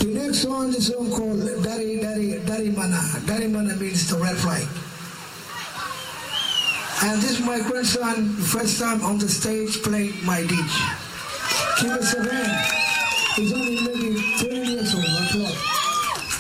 The next one is a song called Dari Mana. Dari Mana means the red flag. And this is my grandson, first time on the stage playing my ditch. Give us a hand. He's only